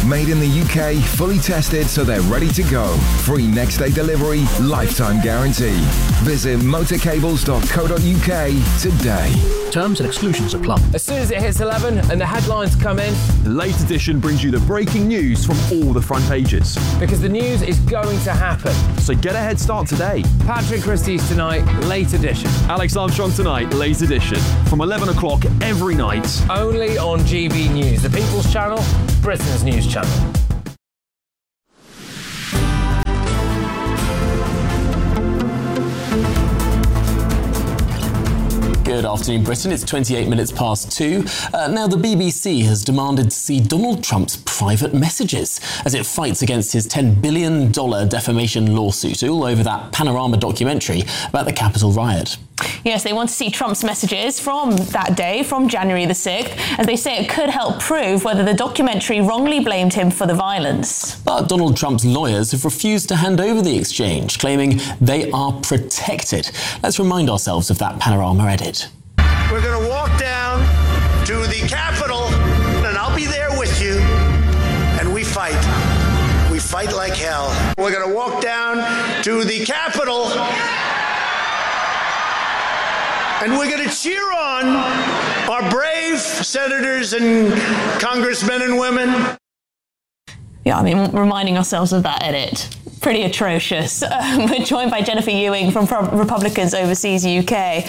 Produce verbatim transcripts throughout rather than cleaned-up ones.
Made in the U K, fully tested so they're ready to go. Free next day delivery, lifetime guarantee. Visit motorcables dot co dot U K today. Terms and exclusions apply. As soon as it hits eleven and the headlines come in, the Late Edition brings you the breaking news from all the front pages. Because the news is going to happen. So get a head start today. Patrick Christie's tonight, Late Edition. Alex Armstrong tonight, Late Edition. From eleven o'clock every night. Only on G B News, the People's Channel, Britain's news channel. Good afternoon, Britain. It's twenty-eight minutes past two. Uh, now, the B B C has demanded to see Donald Trump's private messages as it fights against his ten billion dollars defamation lawsuit all over that Panorama documentary about the Capitol riot. Yes, they want to see Trump's messages from that day, from January the sixth, as they say it could help prove whether the documentary wrongly blamed him for the violence. But Donald Trump's lawyers have refused to hand over the exchange, claiming they are protected. Let's remind ourselves of that Panorama edit. We're going to walk down to the Capitol, and I'll be there with you, and we fight. We fight like hell. We're going to walk down to the Capitol, and we're going to cheer on our brave senators and congressmen and women. Yeah, I mean, reminding ourselves of that edit. Pretty atrocious. Um, we're joined by Jennifer Ewing from Pro- Republicans Overseas U K.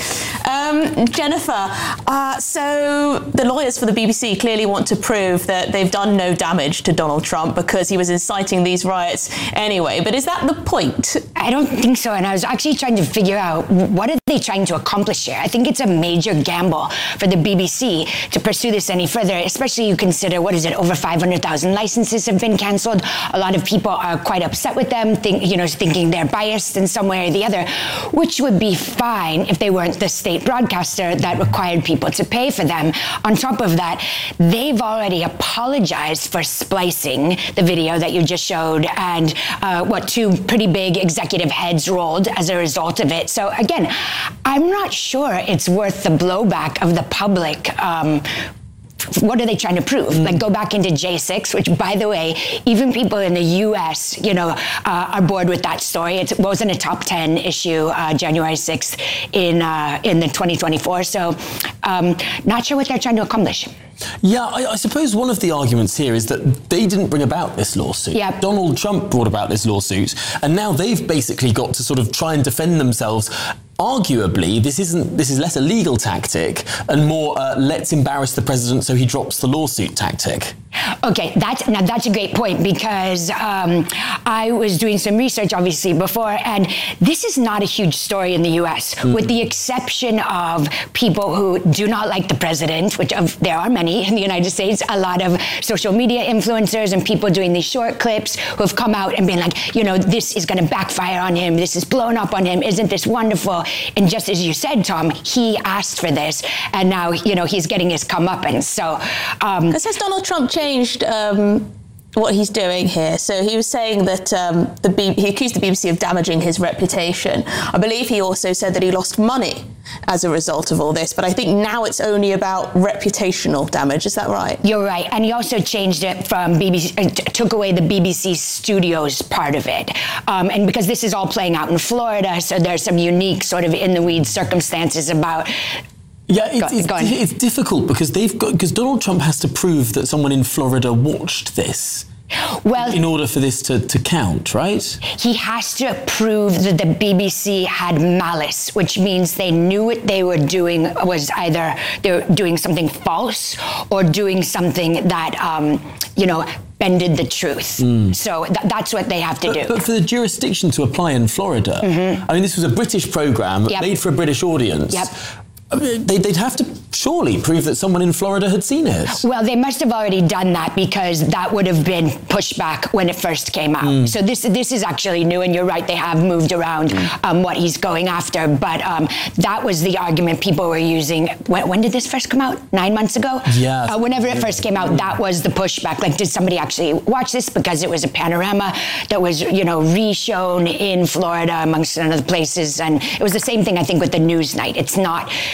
Um, Jennifer, uh, so the lawyers for the B B C clearly want to prove that they've done no damage to Donald Trump because he was inciting these riots anyway. But is that the point? I don't think so. And I was actually trying to figure out, what are they trying to accomplish here? I think it's a major gamble for the B B C to pursue this any further, especially you consider, what is it, over five hundred thousand licenses have been cancelled. A lot of people are quite upset with them. Think, you know, thinking they're biased in some way or the other, which would be fine if they weren't the state broadcaster that required people to pay for them. On top of that, they've already apologized for splicing the video that you just showed, and uh, what, two pretty big executive heads rolled as a result of it. So again, I'm not sure it's worth the blowback of the public. Um, What are they trying to prove? Mm. Like, go back into J six, which, by the way, even people in the U S, you know, uh, are bored with that story. It wasn't a top ten issue uh, January sixth in uh, in the twenty twenty-four. So, um, not sure what they're trying to accomplish. Yeah, I, I suppose one of the arguments here is that they didn't bring about this lawsuit. Yep. Donald Trump brought about this lawsuit, and now they've basically got to sort of try and defend themselves. Arguably, this isn't. This is less a legal tactic and more uh, let's embarrass the president so he drops the lawsuit tactic. Okay, that's now that's a great point, because um, I was doing some research obviously before, and this is not a huge story in the U S, mm. with the exception of people who do not like the president, which of, there are many in the United States, a lot of social media influencers and people doing these short clips who have come out and been like, you know, this is going to backfire on him, this is blown up on him, isn't this wonderful? And just as you said, Tom, he asked for this, and now, you know, he's getting his comeuppance. So, um, has Donald Trump changed um, what he's doing here? So he was saying that um, the B- he accused the B B C of damaging his reputation. I believe he also said that he lost money as a result of all this, but I think now it's only about reputational damage. Is that right? You're right. And he also changed it from B B C, uh, t- took away the B B C Studios part of it. Um, and because this is all playing out in Florida, so there's some unique sort of in the weeds circumstances about. Yeah, it's, it's, it's difficult because they've got because Donald Trump has to prove that someone in Florida watched this. Well, in order for this to, to count, right? He has to prove that the B B C had malice, which means they knew what they were doing was either they were doing something false or doing something that, um, you know, bended the truth. Mm. So th- that's what they have to but, do. But for the jurisdiction to apply in Florida, mm-hmm. I mean, this was a British programme yep. made for a British audience. Yep. They'd have to surely prove that someone in Florida had seen it. Well, they must have already done that because that would have been pushed back when it first came out. Mm. So this this is actually new, and you're right, they have moved around mm. um, what he's going after. But um, that was the argument people were using. When, when did this first come out? Nine months ago? Yeah. Uh, whenever it first came out, that was the pushback. Like, did somebody actually watch this? Because it was a panorama that was, you know, re-shown in Florida amongst other places. And it was the same thing, I think, with the Newsnight. It's not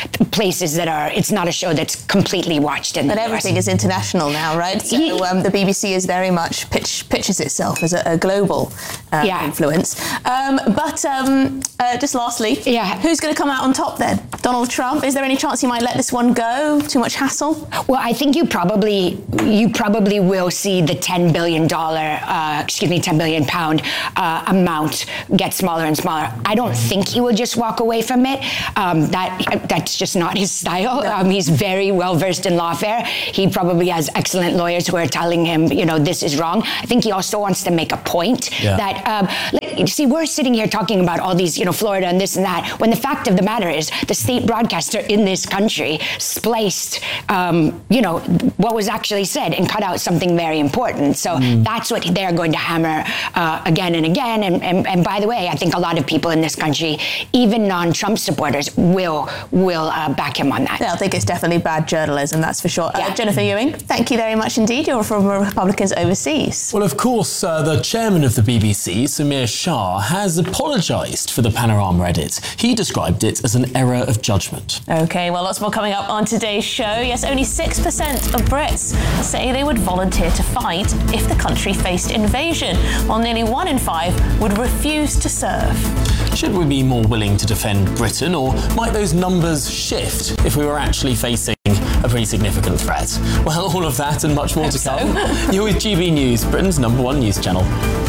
places that are, it's not a show that's completely watched in the But U S. everything is international now, right? So He- um, the B B C is very much pitch, pitches itself as a, a global uh, Yeah. influence. Um, but um, uh, just lastly, Yeah. who's going to come out on top then? Donald Trump? Is there any chance he might let this one go? Too much hassle? Well, I think you probably you probably will see the ten billion dollar, uh, excuse me, ten billion pound uh, amount get smaller and smaller. I don't think he will just walk away from it. Um, that that's just not his style. Um, he's very well versed in lawfare. He probably has excellent lawyers who are telling him, you know, this is wrong. I think he also wants to make a point Yeah. that um, you see, we're sitting here talking about all these, you know, Florida and this and that, when the fact of the matter is the state broadcaster in this country spliced, um, you know, what was actually said and cut out something very important. So Mm. that's what they're going to hammer uh, again and again. And, and, and by the way, I think a lot of people in this country, even non-Trump supporters, will will uh, back him on that. Yeah, I think it's definitely bad journalism, that's for sure. Yeah. Uh, Jennifer Ewing, thank you very much indeed. You're from Republicans Overseas. Well, of course, uh, the chairman of the B B C, Samir Shah, has apologised for the Panorama edit. He described it as an error of judgment. Okay, well, lots more coming up on today's show. Yes, only six percent of Brits say they would volunteer to fight if the country faced invasion, while nearly one in five would refuse to serve. Should we be more willing to defend Britain, or might those numbers shift if we were actually facing a pretty significant threat? Well, all of that and much more to come. You're with G B News, Britain's number one news channel.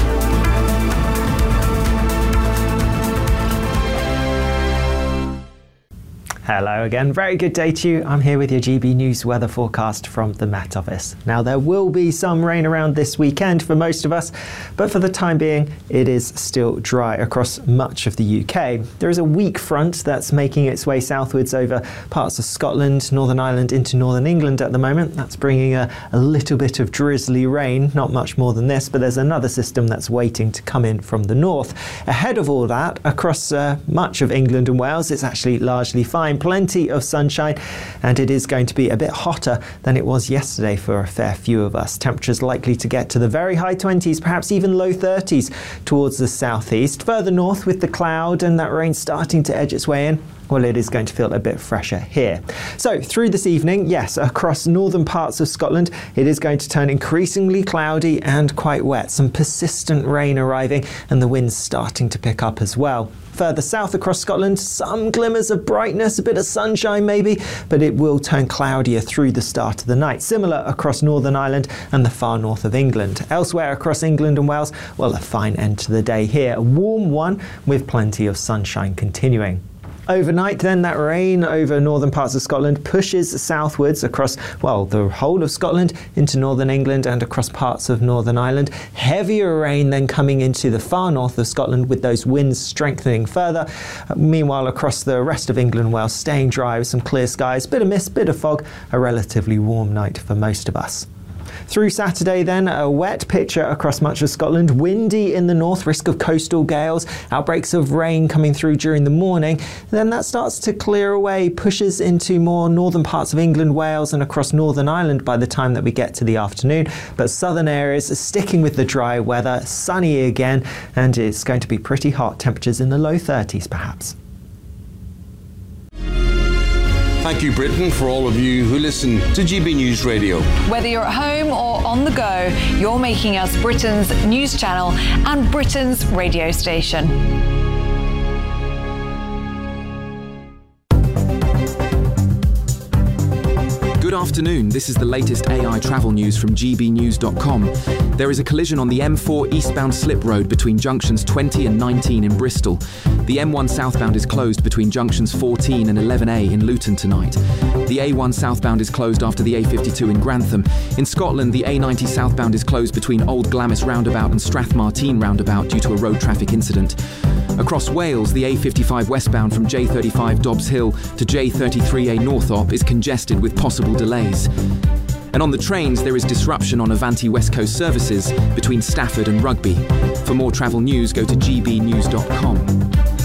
Hello again, very good day to you. I'm here with your G B News weather forecast from the Met Office. Now, there will be some rain around this weekend for most of us, but for the time being, it is still dry across much of the U K. There is a weak front that's making its way southwards over parts of Scotland, Northern Ireland into Northern England at the moment. That's bringing a, a little bit of drizzly rain, not much more than this, but there's another system that's waiting to come in from the north. Ahead of all that, across uh, much of England and Wales, it's actually largely fine. Plenty of sunshine, and it is going to be a bit hotter than it was yesterday for a fair few of us. Temperatures likely to get to the very high twenties, perhaps even low thirties towards the southeast. Further north, with the cloud and that rain starting to edge its way in, well, it is going to feel a bit fresher here. So through this evening, yes, across northern parts of Scotland, it is going to turn increasingly cloudy and quite wet. Some persistent rain arriving, and the winds starting to pick up as well. Further south across Scotland, some glimmers of brightness, a bit of sunshine maybe, but it will turn cloudier through the start of the night. Similar across Northern Ireland and the far north of England. Elsewhere across England and Wales, well, a fine end to the day here. A warm one with plenty of sunshine continuing. Overnight then, that rain over northern parts of Scotland pushes southwards across, well, the whole of Scotland into northern England and across parts of Northern Ireland. Heavier rain then coming into the far north of Scotland with those winds strengthening further. Uh, meanwhile, across the rest of England and Wales, staying dry with some clear skies, bit of mist, bit of fog, a relatively warm night for most of us. Through Saturday then, a wet picture across much of Scotland, windy in the north, risk of coastal gales, outbreaks of rain coming through during the morning. Then that starts to clear away, pushes into more northern parts of England, Wales and across Northern Ireland by the time that we get to the afternoon. But southern areas are sticking with the dry weather, sunny again, and it's going to be pretty hot, temperatures in the low thirties perhaps. Thank you, Britain, for all of you who listen to G B News Radio. Whether you're at home or on the go, you're making us Britain's news channel and Britain's radio station. Good afternoon, this is the latest A I travel news from G B news dot com. There is a collision on the M four eastbound slip road between junctions twenty and nineteen in Bristol. The M one southbound is closed between junctions fourteen and eleven A in Luton tonight. The A one southbound is closed after the A fifty-two in Grantham. In Scotland, the A ninety southbound is closed between Old Glamis roundabout and Strathmartine roundabout due to a road traffic incident. Across Wales, the A fifty-five westbound from J thirty-five Dobbs Hill to J thirty-three A Northop is congested with possible delays. And on the trains, there is disruption on Avanti West Coast services between Stafford and Rugby. For more travel news, go to G B news dot com.